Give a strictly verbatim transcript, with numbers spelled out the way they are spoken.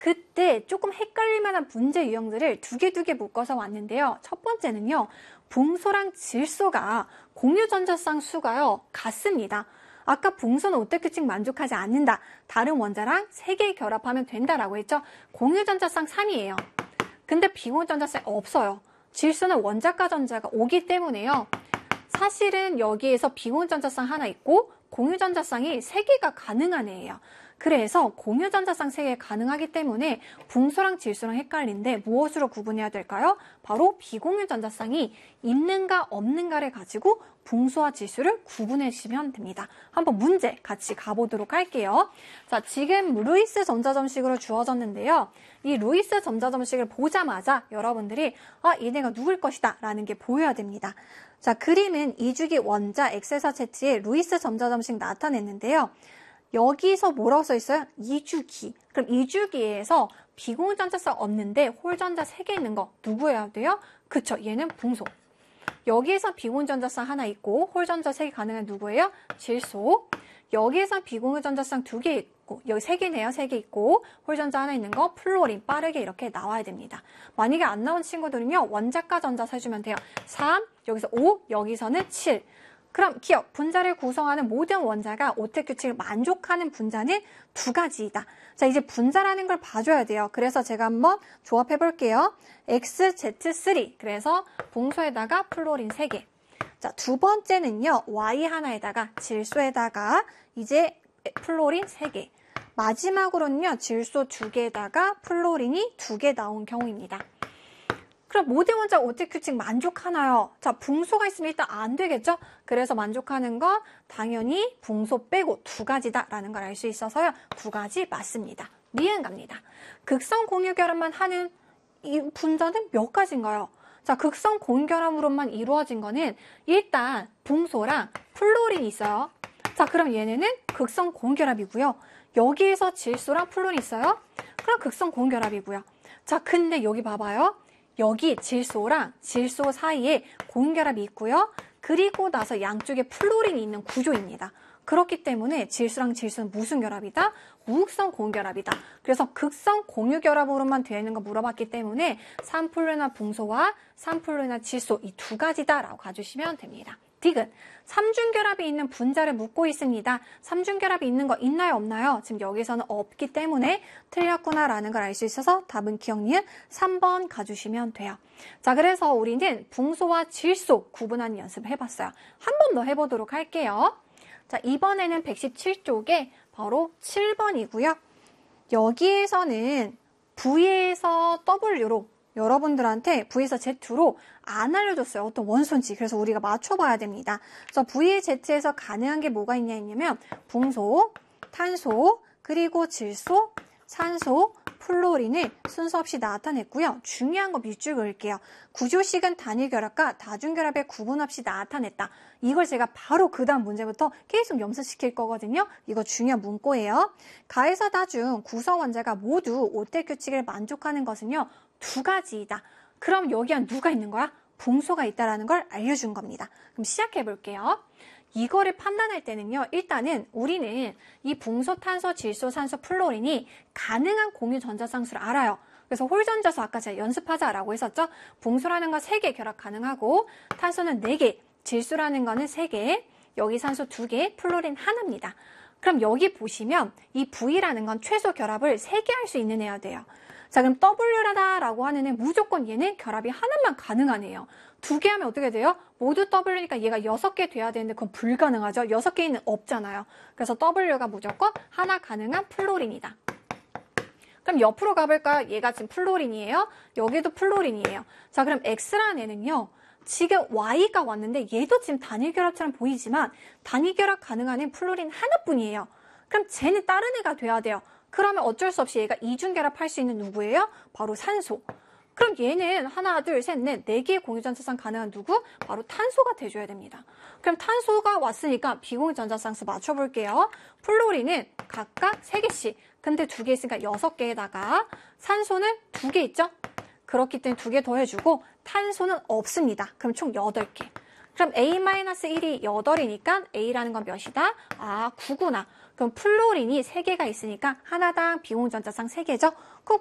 그때 조금 헷갈릴 만한 문제 유형들을 두 개 두 개 묶어서 왔는데요. 첫 번째는요. 붕소랑 질소가 공유전자쌍 수가요. 같습니다. 아까 붕소는 오택 규칙 만족하지 않는다. 다른 원자랑 세 개 결합하면 된다라고 했죠. 공유전자쌍 삼이에요. 근데 비공유전자쌍이 없어요. 질소는 원자가 전자가 오기 때문에요. 사실은 여기에서 비공유전자쌍 하나 있고 공유전자쌍이 세 개가 가능한 애예요. 그래서 공유전자쌍 세 개 가능하기 때문에 붕소랑 질소랑 헷갈린데 무엇으로 구분해야 될까요? 바로 비공유전자쌍이 있는가 없는가를 가지고 붕소와 질소를 구분해 주시면 됩니다. 한번 문제 같이 가보도록 할게요. 자, 지금 루이스 점자점식으로 주어졌는데요. 이 루이스 점자점식을 보자마자 여러분들이 아, 얘네가 누굴 것이다 라는 게 보여야 됩니다. 자, 그림은 이주기 원자 엑스사 Z의 루이스 점자점식 나타냈는데요. 여기서 뭐라고 써 있어요? 이주기. 그럼 이주기에서 비공유전자쌍 없는데 홀전자 세 개 있는 거 누구여야 돼요? 그쵸, 얘는 붕소. 여기에서 비공유전자쌍 하나 있고 홀전자 세 개 가능한 누구예요? 질소. 여기에서 비공유전자쌍 두 개 있고 여기 세 개네요. 세 개 있고 홀전자 하나 있는 거 플로린. 빠르게 이렇게 나와야 됩니다. 만약에 안 나온 친구들은요. 원자가 전자 세주면 돼요. 삼, 여기서 오, 여기서는 칠. 그럼 기억, 분자를 구성하는 모든 원자가 오택 규칙을 만족하는 분자는 두 가지이다. 자, 이제 분자라는 걸 봐줘야 돼요. 그래서 제가 한번 조합해 볼게요. 엑스 제트 쓰리. 그래서 붕소에다가 플로린 세 개. 자, 두 번째는요. Y 하나에다가 질소에다가 이제 플로린 세 개. 마지막으로는요. 질소 두 개에다가 플로린이 두 개 나온 경우입니다. 그럼 모든 원자 오택 규칙 만족하나요? 자, 붕소가 있으면 일단 안 되겠죠? 그래서 만족하는 건 당연히 붕소 빼고 두 가지다라는 걸 알 수 있어서요. 두 가지 맞습니다. 니은 갑니다. 극성 공유 결합만 하는 이 분자는 몇 가지인가요? 자, 극성 공유 결합으로만 이루어진 거는 일단 붕소랑 플로린이 있어요. 자, 그럼 얘네는 극성 공유 결합이고요. 여기에서 질소랑 플로린이 있어요. 그럼 극성 공유 결합이고요. 자, 근데 여기 봐봐요. 여기 질소랑 질소 사이에 공유결합이 있고요. 그리고 나서 양쪽에 플로린이 있는 구조입니다. 그렇기 때문에 질소랑 질소는 무슨 결합이다? 우극성 공유결합이다. 그래서 극성 공유결합으로만 되어 있는 거 물어봤기 때문에 삼플루나 붕소와 삼플루나 질소 이 두 가지다라고 가주시면 됩니다. 디귿, 삼중결합이 있는 분자를 묻고 있습니다. 삼중결합이 있는 거 있나요? 없나요? 지금 여기서는 없기 때문에 틀렸구나라는 걸 알 수 있어서 답은 기억 니은 삼 번 가주시면 돼요. 자, 그래서 우리는 붕소와 질소 구분하는 연습을 해봤어요. 한 번 더 해보도록 할게요. 자, 이번에는 백십칠 쪽에 바로 칠 번이고요. 여기에서는 V에서 W로 여러분들한테 V에서 Z로 안 알려줬어요. 어떤 원소인지. 그래서 우리가 맞춰봐야 됩니다. 그래서 V의 Z에서 가능한 게 뭐가 있냐 했냐면 붕소, 탄소, 그리고 질소, 산소, 플로린을 순서 없이 나타냈고요. 중요한 거 밑줄 그을게요. 구조식은 단일결합과 다중결합의 구분 없이 나타냈다. 이걸 제가 바로 그 다음 문제부터 계속 염습시킬 거거든요. 이거 중요한 문구예요. 가에서 다중 구성 원자가 모두 오택 규칙을 만족하는 것은요. 두 가지이다. 그럼 여기 한 누가 있는 거야? 붕소가 있다라는 걸 알려준 겁니다. 그럼 시작해 볼게요. 이거를 판단할 때는요. 일단은 우리는 이 붕소, 탄소, 질소, 산소, 플로린이 가능한 공유 전자쌍수를 알아요. 그래서 홀전자수 아까 제가 연습하자라고 했었죠. 붕소라는 건 세 개 결합 가능하고 탄소는 네 개, 질소라는 거는 세 개, 여기 산소 두 개, 플로린 하나입니다. 그럼 여기 보시면 이 V라는 건 최소 결합을 세 개 할 수 있는 애야 돼요. 자, 그럼 W라고 하는 애 무조건 얘는 결합이 하나만 가능한 애예요. 두 개 하면 어떻게 돼요? 모두 W니까 얘가 여섯 개 돼야 되는데 그건 불가능하죠. 여섯 개는 없잖아요. 그래서 W가 무조건 하나 가능한 플로린이다. 그럼 옆으로 가볼까요? 얘가 지금 플로린이에요. 여기도 플로린이에요. 자, 그럼 X라는 애는요. 지금 Y가 왔는데 얘도 지금 단일결합처럼 보이지만 단일결합 가능한 애는 플로린 하나뿐이에요. 그럼 쟤는 다른 애가 돼야 돼요. 그러면 어쩔 수 없이 얘가 이중결합할 수 있는 누구예요? 바로 산소. 그럼 얘는 하나, 둘, 셋, 넷, 네 개의 공유전자쌍 가능한 누구? 바로 탄소가 돼줘야 됩니다. 그럼 탄소가 왔으니까 비공유전자쌍수 맞춰볼게요. 플로린은 각각 세 개씩. 근데 두 개 있으니까 여섯 개에다가 산소는 두 개 있죠? 그렇기 때문에 두 개 더 해주고 탄소는 없습니다. 그럼 총 여덟 개. 그럼 에이 마이너스 일이 여덟이니까 A라는 건 몇이다? 아, 구구나. 그럼 플로린이 세 개가 있으니까 하나당 비공전자쌍 세 개죠.